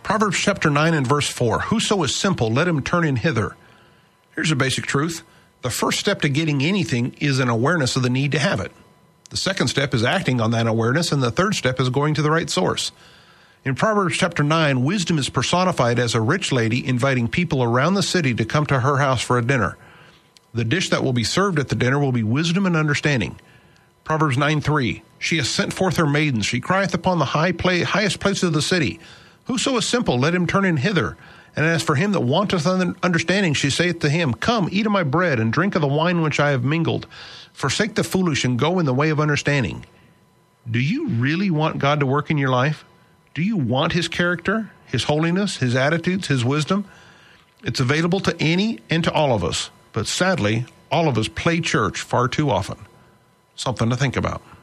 Proverbs chapter 9 and verse 4, whoso is simple, let him turn in hither. Here's a basic truth. The first step to getting anything is an awareness of the need to have it. The second step is acting on that awareness, and the third step is going to the right source. In Proverbs chapter 9, wisdom is personified as a rich lady inviting people around the city to come to her house for a dinner. The dish that will be served at the dinner will be wisdom and understanding. Proverbs 9:3, she has sent forth her maidens. She crieth upon the highest place of the city. Whoso is simple, let him turn in hither. And as for him that wanteth understanding, she saith to him, come, eat of my bread, and drink of the wine which I have mingled. Forsake the foolish, and go in the way of understanding. Do you really want God to work in your life? Do you want his character, his holiness, his attitudes, his wisdom? It's available to any and to all of us. But sadly, all of us play church far too often. Something to think about.